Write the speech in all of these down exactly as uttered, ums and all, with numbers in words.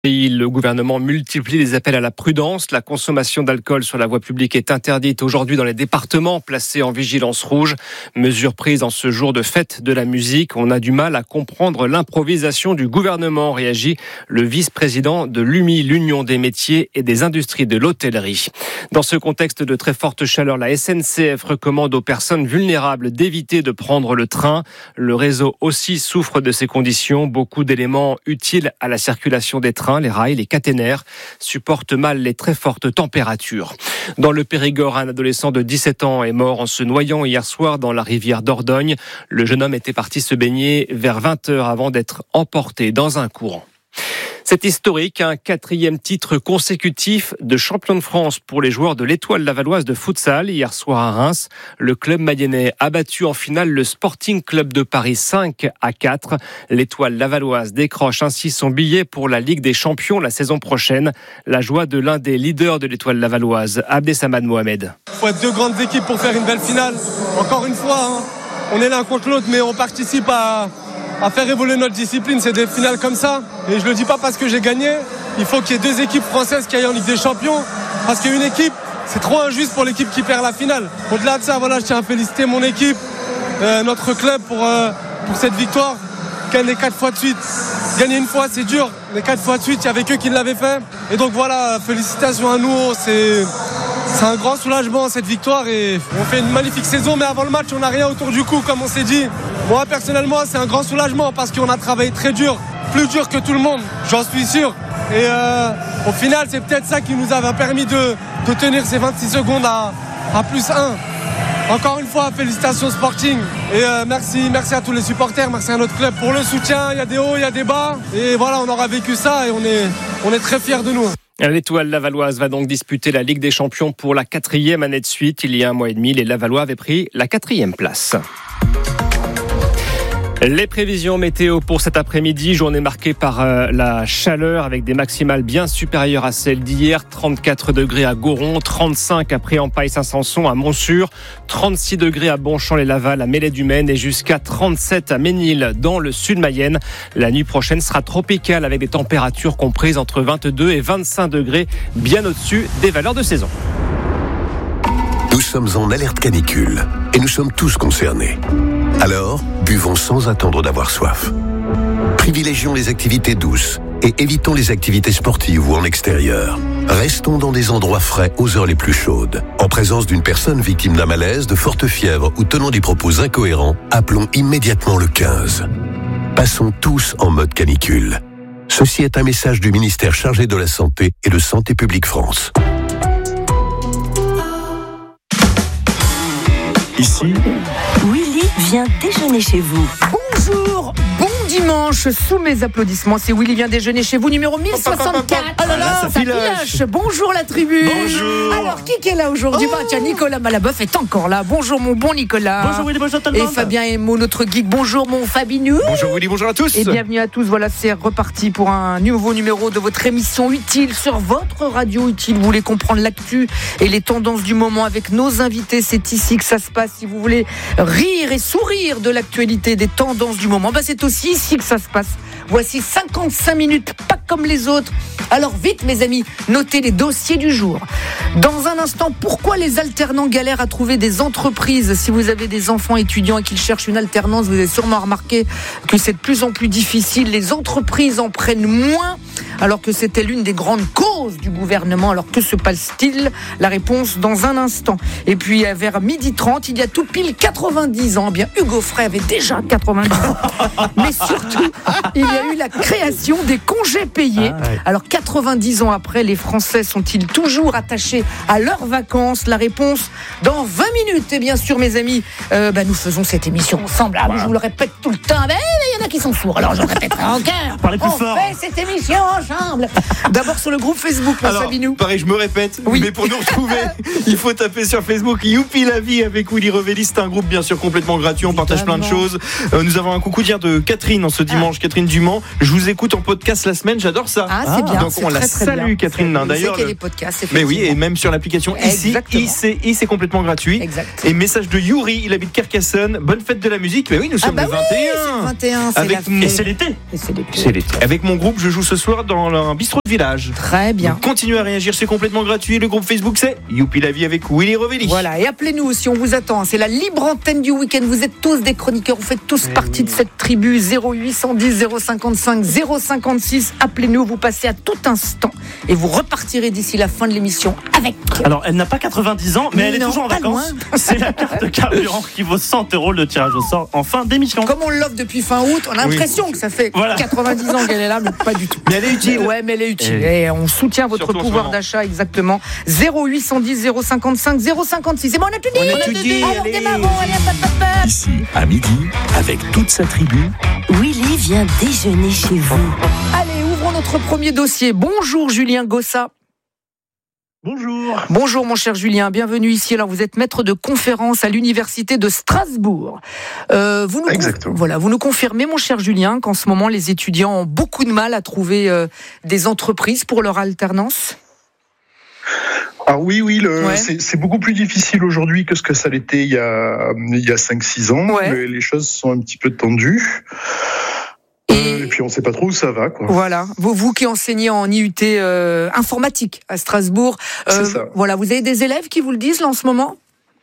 Le gouvernement multiplie les appels à la prudence. La consommation d'alcool sur la voie publique est interdite aujourd'hui dans les départements placés en vigilance rouge. Mesure prise en ce jour de fête de la musique. On a du mal à comprendre l'improvisation du gouvernement, réagit le vice-président de l'U M I, l'Union des métiers et des industries de l'hôtellerie. Dans ce contexte de très forte chaleur, la S N C F recommande aux personnes vulnérables d'éviter de prendre le train. Le réseau aussi souffre de ces conditions. Beaucoup d'éléments utiles à la circulation des trains, les rails, les caténaires, supportent mal les très fortes températures. Dans le Périgord, un adolescent de dix-sept ans est mort en se noyant hier soir dans la rivière Dordogne. Le jeune homme était parti se baigner vers vingt heures avant d'être emporté dans un courant. C'est historique, un quatrième titre consécutif de champion de France pour les joueurs de l'Étoile Lavalloise de futsal. Hier soir à Reims, le club mayennais a battu en finale le Sporting Club de Paris cinq à quatre. L'Étoile Lavalloise décroche ainsi son billet pour la Ligue des Champions la saison prochaine. La joie de l'un des leaders de l'Étoile Lavalloise, Abdesamad Mohamed. Il faut être deux grandes équipes pour faire une belle finale. Encore une fois, hein, on est l'un contre l'autre, mais on participe à... à faire évoluer notre discipline, c'est des finales comme ça. Et je le dis pas parce que j'ai gagné. Il faut qu'il y ait deux équipes françaises qui aillent en Ligue des Champions. Parce qu'une équipe, c'est trop injuste pour l'équipe qui perd la finale. Au-delà de ça, voilà, je tiens à féliciter mon équipe, euh, notre club pour, euh, pour cette victoire. Gagner quatre fois de suite. Gagner une fois, c'est dur. Mais quatre fois de suite, il y avait qu'eux qui l'avaient fait. Et donc voilà, félicitations à nous. C'est... C'est un grand soulagement cette victoire et on fait une magnifique saison, mais avant le match on n'a rien autour du cou comme on s'est dit. Moi personnellement c'est un grand soulagement parce qu'on a travaillé très dur, plus dur que tout le monde, j'en suis sûr. Et euh, au final c'est peut-être ça qui nous avait permis de, de tenir ces vingt-six secondes à, à plus un. Encore une fois, félicitations Sporting et euh, merci, merci à tous les supporters, merci à notre club pour le soutien. Il y a des hauts, il y a des bas et voilà, on aura vécu ça et on est, on est très fiers de nous. L'Étoile Lavalloise va donc disputer la Ligue des Champions pour la quatrième année de suite. Il y a un mois et demi, les Lavallois avaient pris la quatrième place. Les prévisions météo pour cet après-midi, journée marquée par euh, la chaleur avec des maximales bien supérieures à celles d'hier. trente-quatre degrés à Goron, trente-cinq à Pré-en-Paille-Saint-Sanson, à Montsûr, trente-six degrés à Bonchamp-les-Laval, à Mélède-du-Maine et jusqu'à trente-sept à Ménil dans le sud Mayenne. La nuit prochaine sera tropicale avec des températures comprises entre vingt-deux et vingt-cinq degrés, bien au-dessus des valeurs de saison. Nous sommes en alerte canicule et nous sommes tous concernés. Alors, buvons sans attendre d'avoir soif. Privilégions les activités douces et évitons les activités sportives ou en extérieur. Restons dans des endroits frais aux heures les plus chaudes. En présence d'une personne victime d'un malaise, de forte fièvre ou tenant des propos incohérents, appelons immédiatement le quinze. Passons tous en mode canicule. Ceci est un message du ministère chargé de la Santé et de Santé publique France. Ici, Willy vient déjeuner chez vous. Bonjour, bon dimanche, sous mes applaudissements, c'est Willy vient déjeuner chez vous, numéro mille soixante-quatre. Oh là là, ça ça filoche. filoche. Bonjour la tribu. Bonjour. Alors, qui est là aujourd'hui? Oh. Bah tiens, Nicolas Malaboeuf est encore là. Bonjour mon bon Nicolas. Bonjour Willy, bonjour tout le Et monde. Fabien Emo, notre geek. Bonjour mon Fabinou. Bonjour Willy, bonjour à tous. Et bienvenue à tous. Voilà, c'est reparti pour un nouveau numéro de votre émission Utile sur votre radio Utile. Vous voulez comprendre l'actu et les tendances du moment avec nos invités. C'est ici que ça se passe. Si vous voulez rire et sourire de l'actualité, des tendances du moment, bah c'est aussi ici que ça se passe. Voici cinquante-cinq minutes, pas comme les autres. Alors vite mes amis, notez les dossiers du jour. Dans un instant, pourquoi les alternants galèrent à trouver des entreprises? Si vous avez des enfants étudiants et qu'ils cherchent une alternance, vous avez sûrement remarqué que c'est de plus en plus difficile. Les entreprises en prennent moins, alors que c'était l'une des grandes causes du gouvernement. Alors que se passe-t-il? La réponse dans un instant. Et puis vers midi trente, il y a tout pile quatre-vingt-dix ans. Bien, Hugo Frey avait déjà quatre-vingt-dix ans. Mais surtout, il y a eu la création des congés payés. Ah ouais. Alors quatre-vingt-dix ans après, les Français sont-ils toujours attachés à leurs vacances? La réponse dans vingt minutes. Et bien sûr mes amis, euh, bah, nous faisons cette émission ensemble. Ah, je vous le répète tout le temps. Mais il y en a qui sont sourds, alors je le répéterai encore. Parlez plus On fort. fait cette émission ensemble. D'abord sur le groupe Facebook, mon Alors, Fabinou. pareil, je me répète, Oui. mais pour nous retrouver, il faut taper sur Facebook Youpi la vie avec Willy Revelli. C'est un groupe bien sûr complètement gratuit, on partage plein de Évidemment. choses. Euh, nous avons un coucou dire de Catherine en ce dimanche, Catherine Dumont. Je vous écoute en podcast la semaine, j'adore ça. Ah, c'est bien. Donc c'est on la très, très salue bien. Catherine. Vous D'ailleurs, savez qu'il y a le- des podcasts, mais oui, et effectivement. même sur l'application ici, Exactement. I C I, c'est complètement gratuit. Exact. Et message de Yuri, il habite Carcassonne. Bonne fête de la musique. Mais oui, nous Ah sommes bah le oui, vingt et c'est le un. vingt et un, c'est Avec la mon- fête. Et c'est l'été. Et c'est l'été. C'est l'été. Avec mon groupe, je joue ce soir dans un bistrot de village. Très bien. Donc, continuez à réagir, c'est complètement gratuit. Le groupe Facebook, c'est Youpi la vie avec Willy Revelli. Voilà, et appelez-nous aussi, on vous attend. C'est la libre antenne du week-end. Vous êtes tous des chroniqueurs, vous faites tous partie de cette tribu. Zéro huit cent dix, zéro cinquante-cinq, zéro cinquante-six. Appelez-nous, vous passez à tout instant et vous repartirez d'ici la fin de l'émission avec. Alors, elle n'a pas quatre-vingt-dix ans, mais elle est Non, toujours en pas vacances. loin. C'est la carte carburant qui vaut cent euros le tirage au sort en fin d'émission. Comme on l'offre depuis fin août, on a l'impression que ça fait Voilà. quatre-vingt-dix ans qu'elle est là, mais pas du tout. Mais elle est utile. Ouais, mais elle est utile. Et on soutient votre Surtout en ce pouvoir moment. d'achat, exactement. Zéro huit cent dix, zéro cinquante-cinq, zéro cinquante-six. C'est bon, on a tout dit. On a tout dit, Alors, allez. démarrons, allez, hop, hop, hop. Ici, à midi, avec toute sa tribu, Willy vient déjeuner chez vous. Allez, ouvrons notre premier dossier. Bonjour Julien Gossa. Bonjour. Bonjour mon cher Julien, bienvenue ici. Alors vous êtes maître de conférence à l'université de Strasbourg. Euh, vous nous Exactement. Voilà, vous nous confirmez mon cher Julien qu'en ce moment les étudiants ont beaucoup de mal à trouver euh, des entreprises pour leur alternance. Ah oui, oui, le, Ouais. c'est, c'est beaucoup plus difficile aujourd'hui que ce que ça l'était il y a, il y a cinq six ans. Ouais. Les, les choses sont un petit peu tendues. Et- Et puis on sait pas trop où ça va, quoi. Voilà, vous, vous qui enseignez en I U T euh, informatique à Strasbourg, C'est ça. voilà, vous avez des élèves qui vous le disent là en ce moment?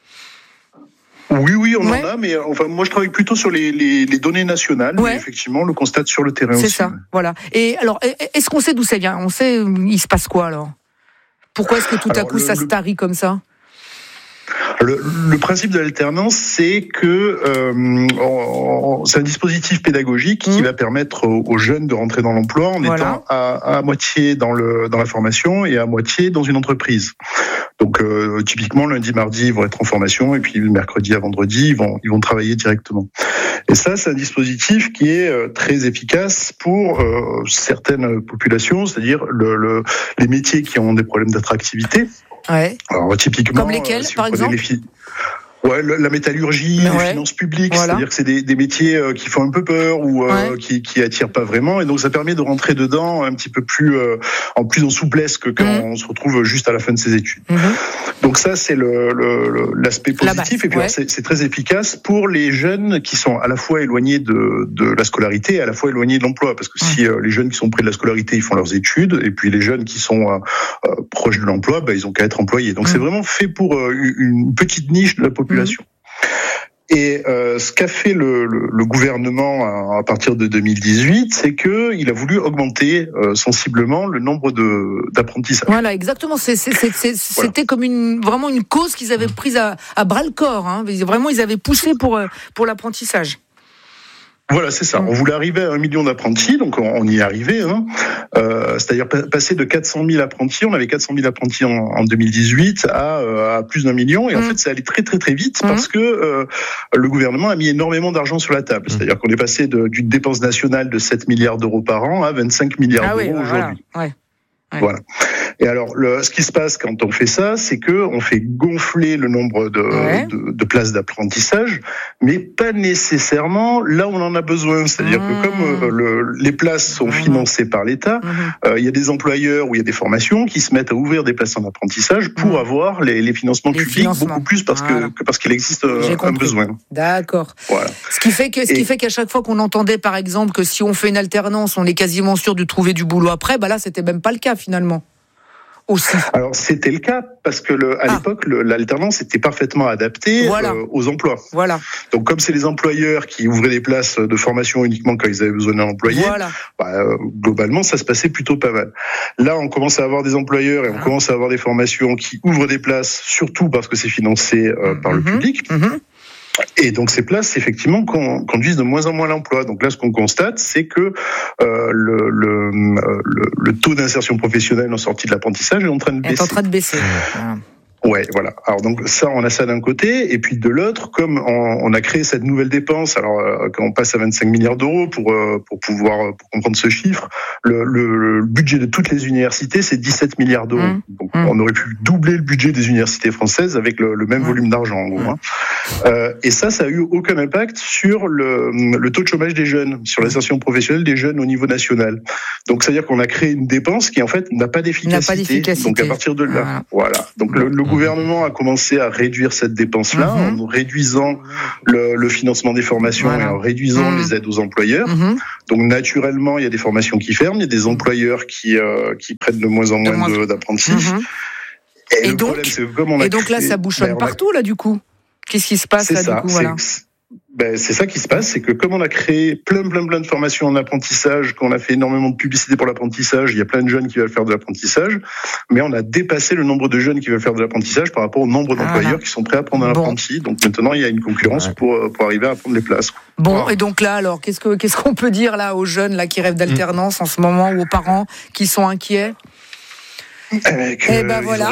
Oui, oui, on Ouais. en a, mais enfin, moi je travaille plutôt sur les, les, les données nationales. Ouais. Mais effectivement, on le constate sur le terrain C'est aussi. ça, voilà. Et alors, est-ce qu'on sait d'où ça vient? On sait, il se passe quoi alors? Pourquoi est-ce que tout à Alors, coup le- ça se le- tarit comme ça? Le, le principe de l'alternance, c'est que euh, on- on- c'est un dispositif pédagogique qui Mmh. va permettre aux, aux jeunes de rentrer dans l'emploi en Voilà. étant à, à moitié dans, le, dans la formation et à moitié dans une entreprise. Donc euh, typiquement lundi, mardi, ils vont être en formation et puis le mercredi à vendredi, ils vont, ils vont travailler directement. Et ça, c'est un dispositif qui est euh, très efficace pour euh, certaines populations, c'est-à-dire le, le, les métiers qui ont des problèmes d'attractivité. Ouais. Alors typiquement, Comme lesquels, euh, si par vous prenez exemple les filles. Ouais, le- la métallurgie, Ouais. les finances publiques, Voilà. c'est-à-dire que c'est des, des métiers euh, qui font un peu peur ou euh, Ouais. qui, qui attirent pas vraiment, et donc ça permet de rentrer dedans un petit peu plus euh, en plus en souplesse que quand Mhm. on se retrouve juste à la fin de ses études. Mhm. Donc ça, c'est le, le- le- l'aspect La positif, base, et puis ouais. alors, c'est, c'est très efficace pour les jeunes qui sont à la fois éloignés de, de la scolarité et à la fois éloignés de l'emploi, parce que si euh, les jeunes qui sont près de la scolarité, ils font leurs études, et puis les jeunes qui sont euh, euh, proches de l'emploi, bah, ils ont qu'à être employés. Donc Mhm. c'est vraiment fait pour euh, une petite niche de la population. Et euh, ce qu'a fait le, le, le gouvernement à, à partir de deux mille dix-huit, c'est que il a voulu augmenter euh, sensiblement le nombre de d'apprentissages. Voilà, exactement. C'est, c'est, c'est, c'est, Voilà. C'était comme une, vraiment une cause qu'ils avaient prise à, à bras le corps. Hein. Vraiment, ils avaient poussé pour, euh, pour l'apprentissage. Voilà, c'est ça. On voulait arriver à un million d'apprentis, donc on, on y est arrivé. Hein. Euh, c'est-à-dire pa- passer de quatre cent mille apprentis, on avait quatre cent mille apprentis en, en deux mille dix-huit à, euh, à plus d'un million, et en Mm. fait, ça allait très très très vite Mm. parce que euh, le gouvernement a mis énormément d'argent sur la table. C'est-à-dire qu'on est passé de, d'une dépense nationale de sept milliards d'euros par an à vingt-cinq milliards Ah oui, d'euros voilà. aujourd'hui. Ouais. Ouais. Voilà. Et alors, le, ce qui se passe quand on fait ça, c'est que on fait gonfler le nombre de, Ouais. de, de places d'apprentissage, mais pas nécessairement là où on en a besoin. C'est-à-dire Mmh. que comme euh, le, les places sont Mmh. financées par l'État, Mhm. euh, il y a des employeurs où il y a des formations qui se mettent à ouvrir des places en apprentissage pour Mmh. avoir les, les financements Les publics financements. beaucoup plus parce Voilà. que, que parce qu'il existe euh, J'ai un compris. besoin. D'accord. Voilà. Ce qui fait que, ce qui Et- fait qu'à chaque fois qu'on entendait, par exemple, que si on fait une alternance, on est quasiment sûr de trouver du boulot après, bah là, c'était même pas le cas finalement. Aussi. Alors c'était le cas parce que le, à Ah. l'époque le, l'alternance était parfaitement adaptée Voilà. euh, aux emplois. Voilà. Donc comme c'est les employeurs qui ouvraient des places de formation uniquement quand ils avaient besoin d'un employé, Voilà. bah, euh, globalement ça se passait plutôt pas mal. Là on commence à avoir des employeurs et on Ah. commence à avoir des formations qui ouvrent des places, surtout parce que c'est financé euh, par le Mhm. public. Mhm. Et donc ces places, effectivement, con- conduisent de moins en moins à l'emploi. Donc là, ce qu'on constate, c'est que euh, le, le, le, le taux d'insertion professionnelle en sortie de l'apprentissage est en train de Elle est baisser. en train de baisser. Voilà. Ouais, voilà. Alors donc ça, on a ça d'un côté, et puis de l'autre, comme on, on a créé cette nouvelle dépense, alors euh, quand on passe à vingt-cinq milliards d'euros pour euh, pour pouvoir pour comprendre ce chiffre, le, le, le budget de toutes les universités c'est dix-sept milliards d'euros. Mmh. Donc Mmh. on aurait pu doubler le budget des universités françaises avec le, le même Mmh. volume d'argent en gros. Mmh. Hein. Euh, et ça, ça a eu aucun impact sur le, le taux de chômage des jeunes, sur l'insertion professionnelle des jeunes au niveau national. Donc c'est à dire qu'on a créé une dépense qui en fait n'a pas d'efficacité. N'a pas d'efficacité. Donc à partir de là, Voilà. voilà. Donc le, le gouvernement a commencé à réduire cette dépense-là mmh. en réduisant le, le financement des formations voilà. et en réduisant mmh. les aides aux employeurs. Mmh. Donc naturellement, il y a des formations qui ferment, il y a des employeurs qui, euh, qui prennent de moins en moins de, d'apprentis. Mmh. Et, et, donc, problème, c'est que comme on a et donc créé, là, ça bouchonne ben, a... partout, là, du coup. Qu'est-ce qui se passe, c'est là, ça, du coup, voilà. Ben, c'est ça qui se passe, c'est que comme on a créé plein, plein, plein de formations en apprentissage, qu'on a fait énormément de publicité pour l'apprentissage, il y a plein de jeunes qui veulent faire de l'apprentissage, mais on a dépassé le nombre de jeunes qui veulent faire de l'apprentissage par rapport au nombre d'employeurs ah, qui sont prêts à prendre un bon. apprenti. Donc maintenant, il y a une concurrence ouais. pour, pour arriver à prendre les places. Bon, wow. et donc là, alors, qu'est-ce, que, qu'est-ce qu'on peut dire là aux jeunes là, qui rêvent d'alternance mmh. en ce moment, ou aux parents qui sont inquiets ? Avec, eh ben euh, voilà.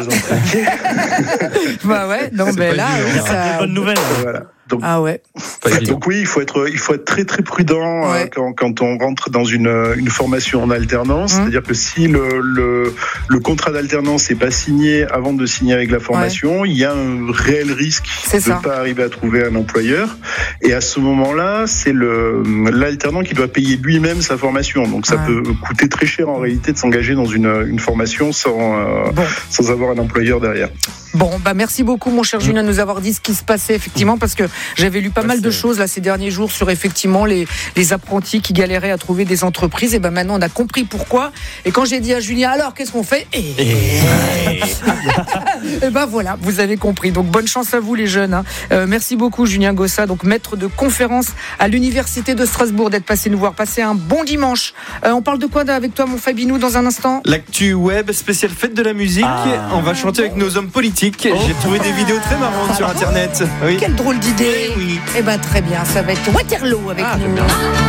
bah ouais, non, mais là, oui, ça... bonne nouvelle. Voilà. Donc, ah ouais. Donc oui, il faut être, il faut être très très prudent ouais. euh, quand, quand on rentre dans une, une formation en alternance. Mmh. C'est-à-dire que si le, le, le contrat d'alternance n'est pas signé avant de signer avec la formation, ouais. il y a un réel risque c'est de ne pas arriver à trouver un employeur. Et à ce moment-là, c'est le, l'alternant qui doit payer lui-même sa formation. Donc ça ouais. peut coûter très cher en réalité de s'engager dans une, une formation sans, euh, bon. sans avoir un employeur derrière. Bon, bah merci beaucoup mon cher Julien de nous avoir dit ce qui se passait effectivement, parce que j'avais lu pas ouais, mal de choses là ces derniers jours sur effectivement les, les apprentis qui galéraient à trouver des entreprises. Et ben maintenant on a compris pourquoi. Et quand j'ai dit à Julien alors qu'est-ce qu'on fait, et, et ben voilà, vous avez compris. Donc bonne chance à vous les jeunes. Hein. Euh, merci beaucoup Julien Gossa, donc maître de conférence à l'université de Strasbourg, d'être passé nous voir. Passez un bon dimanche. Euh, on parle de quoi avec toi mon Fabinou dans un instant? L'actu web spéciale fête de la musique. Ah. On va chanter avec nos hommes politiques. Oh. J'ai trouvé des vidéos très marrantes sur internet. Oui. Quelle drôle d'idée. Oui. Eh ben très bien, ça va être Waterloo avec ah, nous.